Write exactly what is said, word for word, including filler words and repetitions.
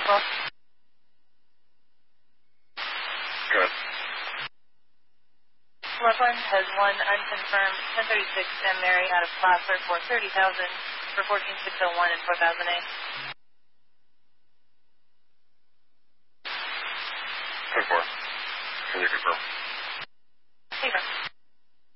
Well, Good. Loveland has one unconfirmed ten thirty-six M. Mary out of Placer for thirty thousand for fourteen six oh one and four thousand A. ten four. Can you confirm? Hey,